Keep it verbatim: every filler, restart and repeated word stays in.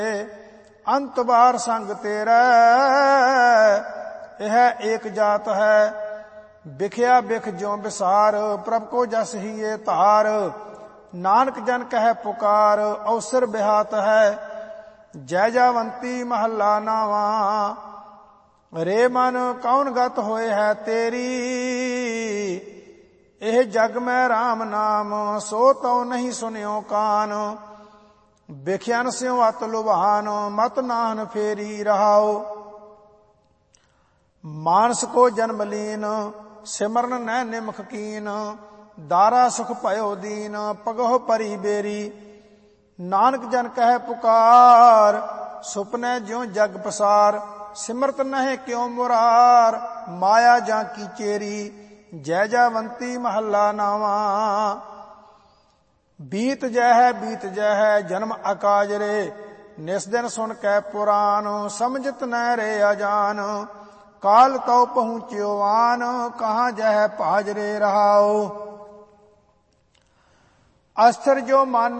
अंत बार संग तेरा, यह एक जात है। बिखया बिख ज्यों बिसार, प्रभ को जस ही ये तार। नानक जन कह पुकार, अवसर बिहात है। जय जावंती महला नावा, रे मन कौन गत होए है तेरी। यह जग में राम नाम, सो तो नहीं सुनियो कान। बिख्यन स्यों अत लुभान, मत नाहन फेरी रहाओ। मानस को जन्म लीन, सिमरन न निमख कीन। दारा सुख भयो दीन, पगहो परी बेरी। नानक जन कह पुकार, सुपने ज्यों जग पसार। सिमरत नहे क्यों मुरार, माया जा की चेरी। जय जावंती महला नावा, बीत जय है बीत जय है जन्म अकाज रे। निस दिन सुन कै पुराण, समझत न रे अजान। काल तो पहुँच्यो आन, कहाँ जय भाज रे रहाओ। अस्थिर जो मान